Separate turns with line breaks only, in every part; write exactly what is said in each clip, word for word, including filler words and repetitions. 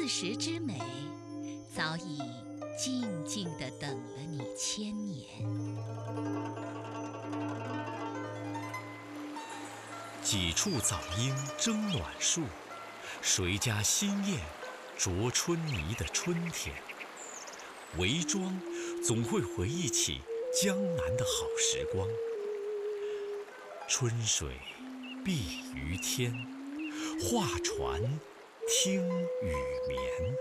四时之美，早已静静地等了你千年。
几处早莺争暖树，谁家新燕啄春泥的春天。围庄总会回忆起江南的好时光，春水碧于天，画船听雨眠。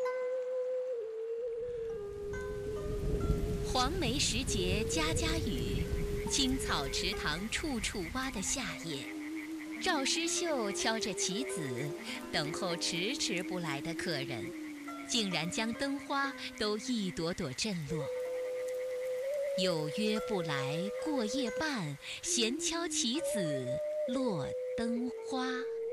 黄梅时节家家雨，青草池塘处处蛙的夏夜。赵师秀敲着棋子，等候迟迟不来的客人，竟然将灯花都一朵朵震落。有约不来过夜半，闲敲棋子落灯花。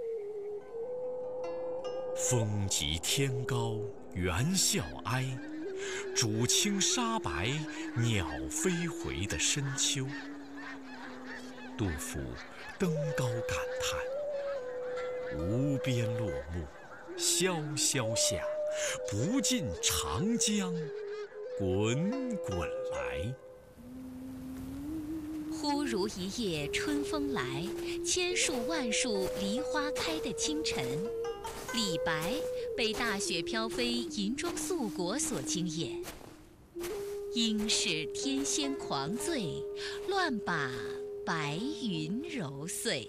风急天高猿啸哀，渚清沙白鸟飞回的深秋。杜甫登高感叹：无边落木萧萧下，不尽长江滚滚来。
忽如一夜春风来，千树万树梨花开的清晨。李白被大雪飘飞银装素裹所惊艳，应是天仙狂醉，乱把白云揉碎。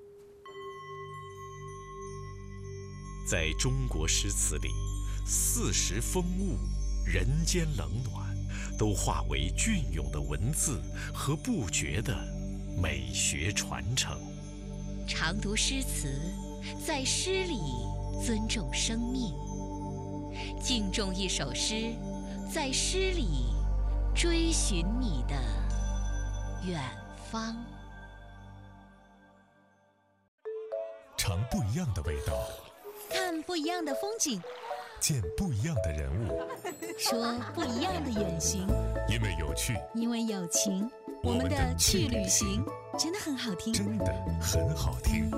在中国诗词里，四时风物、人间冷暖，都化为隽永的文字和不绝的美学传承。
常读诗词，在诗里尊重生命；敬重一首诗，在诗里追寻你的远方。
尝不一样的味道，
看不一样的风景，
见不一样的人物，
说不一样的远行。
因为有趣，
因为有情，我们的去旅行真的很好听，
真的很好听。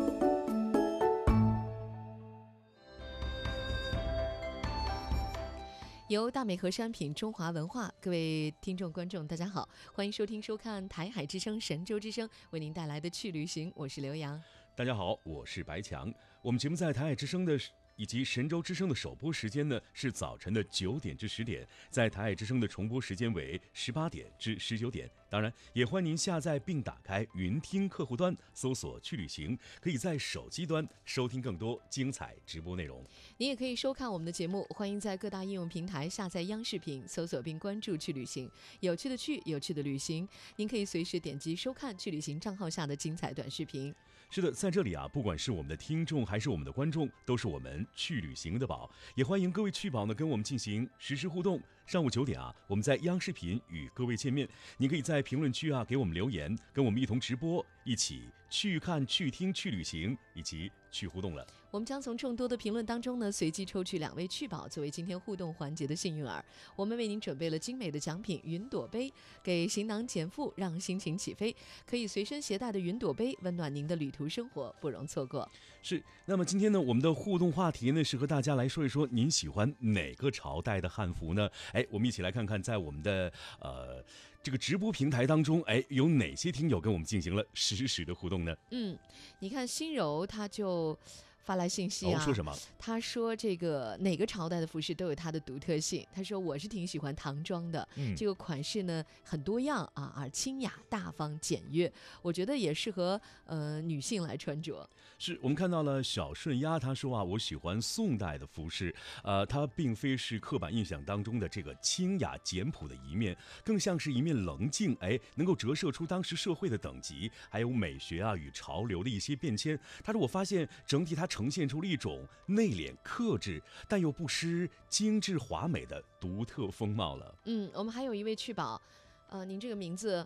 由大美河山品中华文化，各位听众观众大家好，欢迎收听收看台海之声神州之声为您带来的去旅行，我是刘洋。
大家好，我是白强。我们节目在台海之声的以及神州之声的首播时间呢是早晨的九点至十点，在台海之声的重播时间为十八点至十九点。当然，也欢迎您下载并打开云听客户端，搜索去旅行，可以在手机端收听更多精彩直播内容。
您也可以收看我们的节目，欢迎在各大应用平台下载央视频，搜索并关注去旅行，有趣的去，有趣的旅行。您可以随时点击收看去旅行账号下的精彩短视频。
是的，在这里啊，不管是我们的听众还是我们的观众，都是我们去旅行的宝，也欢迎各位去宝呢跟我们进行实时互动。上午九点啊，我们在央视频与各位见面，你可以在评论区啊给我们留言，跟我们一同直播，一起去看、去听、去旅行以及去互动了。
我们将从众多的评论当中呢，随机抽取两位去宝作为今天互动环节的幸运儿。我们为您准备了精美的奖品云朵杯，给行囊减负，让心情起飞。可以随身携带的云朵杯，温暖您的旅途生活，不容错过。
是，那么今天呢，我们的互动话题呢是和大家来说一说您喜欢哪个朝代的汉服呢？哎，我们一起来看看，在我们的呃这个直播平台当中，哎，有哪些听友跟我们进行了实时的互动呢？
嗯，你看心柔他就发来信息啊、
哦，说什么？
他说这个哪个朝代的服饰都有它的独特性。他说我是挺喜欢唐装的，嗯、这个款式呢很多样啊，而清雅大方简约，我觉得也适合呃女性来穿着。
是我们看到了小顺丫，他说啊，我喜欢宋代的服饰，呃，它并非是刻板印象当中的这个清雅简朴的一面，更像是一面棱镜，哎，能够折射出当时社会的等级，还有美学啊与潮流的一些变迁。他说我发现整体它呈现出了一种内敛克制，但又不失精致华美的独特风貌了。
嗯，我们还有一位去宝，呃，您这个名字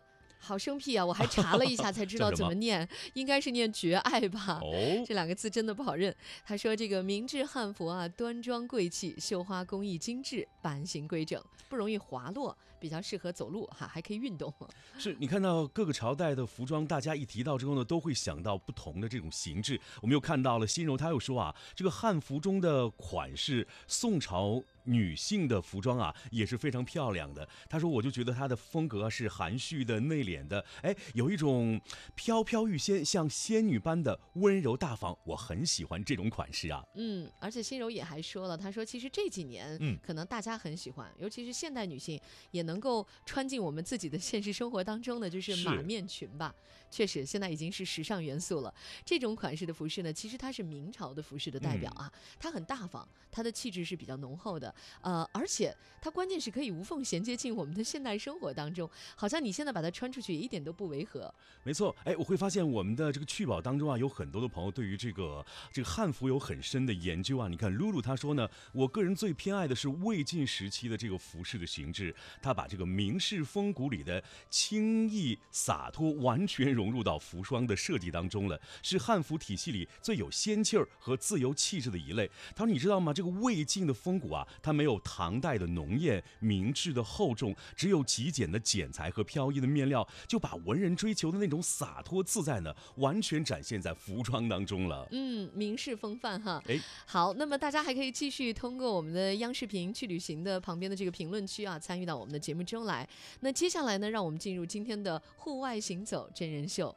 好生僻啊！我还查了一下才知道怎么念，应该是念绝爱吧。
哦，
这两个字真的不好认。他说这个明制汉服啊，端庄贵气，绣花工艺精致，版型规整，不容易滑落，比较适合走路哈，还可以运动。
是你看到各个朝代的服装，大家一提到之后呢，都会想到不同的这种形制。我们又看到了心柔，他又说啊，这个汉服中的款式，宋朝女性的服装啊也是非常漂亮的。他说，我就觉得她的风格是含蓄的、内敛的，哎，有一种飘飘欲仙，像仙女般的温柔大方，我很喜欢这种款式啊。
嗯，而且心柔也还说了，他说其实这几年，嗯，可能大家很喜欢，尤其是现代女性也能够穿进我们自己的现实生活当中的，就是马面裙吧。确实，现在已经是时尚元素了。这种款式的服饰呢，其实它是明朝的服饰的代表啊，嗯、它很大方，它的气质是比较浓厚的。呃，而且它关键是可以无缝衔接进我们的现代生活当中，好像你现在把它穿出去一点都不违和。
没错，哎，我会发现我们的这个趣宝当中啊，有很多的朋友对于这个这个汉服有很深的研究啊。你看露露她说呢，我个人最偏爱的是魏晋时期的这个服饰的形制，她把这个明式风骨里的轻易洒脱完全融入到服装的设计当中了，是汉服体系里最有仙气儿和自由气质的一类。她说你知道吗？这个魏晋的风骨啊，它没有唐代的浓艳，明制的厚重，只有极简的剪裁和飘逸的面料，就把文人追求的那种洒脱自在呢，完全展现在服装当中了。
嗯，明式风范哈。
哎，
好，那么大家还可以继续通过我们的央视频去旅行的旁边的这个评论区啊，参与到我们的节目中来。那接下来呢，让我们进入今天的户外行走真人秀。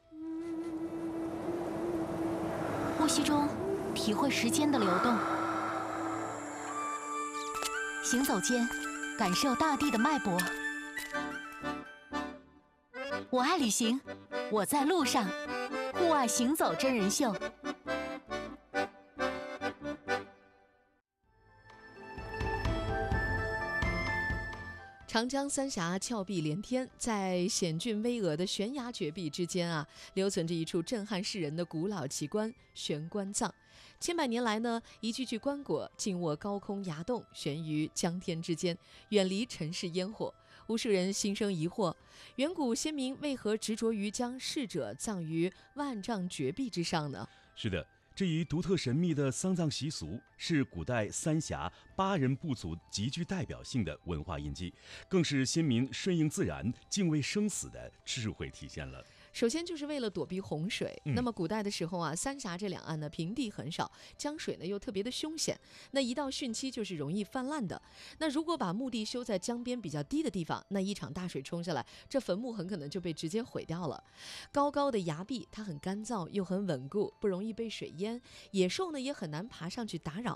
呼吸中，体会时间的流动；行走间，感受大地的脉搏。我爱旅行，我在路上。户外行走真人秀。
长江三峡峭壁连天，在险峻巍峨的悬崖绝壁之间啊，留存着一处震撼世人的古老奇观——悬棺葬。千百年来呢，一具具棺椁静卧高空崖洞，悬于江天之间，远离尘世烟火。无数人心生疑惑：远古先民为何执着于将逝者葬于万丈绝壁之上呢？
是的。这一独特神秘的丧葬习俗是古代三峡巴人部族极具代表性的文化印记，更是先民顺应自然、敬畏生死的智慧体现了。
首先就是为了躲避洪水、
嗯、
那么古代的时候啊，三峡这两岸呢平地很少，江水呢又特别的凶险，那一到汛期就是容易泛滥的。那如果把墓地修在江边比较低的地方，那一场大水冲下来，这坟墓很可能就被直接毁掉了。高高的崖壁它很干燥又很稳固，不容易被水淹，野兽呢也很难爬上去打扰。